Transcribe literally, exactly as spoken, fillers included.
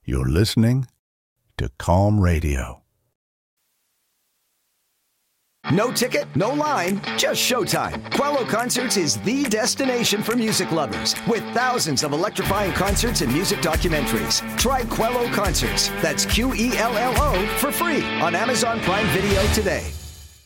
You're listening to Calm Radio. No ticket, no line, just showtime. Quello Concerts is the destination for music lovers with thousands of electrifying concerts and music documentaries. Try Quello Concerts, that's Q E L L O, for free on Amazon Prime Video today.